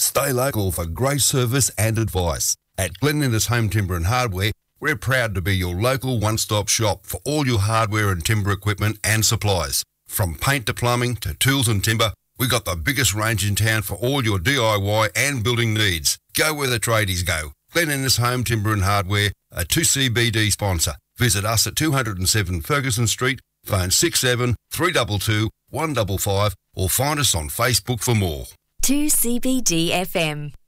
Stay local for great service and advice. At Glen Innes Home Timber and Hardware, we're proud to be your local one-stop shop for all your hardware and timber equipment and supplies. From paint to plumbing to tools and timber, we got the biggest range in town for all your DIY and building needs. Go where the tradies go. Glen Innes Home Timber and Hardware, a 2CBD sponsor. Visit us at 207 Ferguson Street, phone 67 322 155 or find us on Facebook for more. 2CBD FM.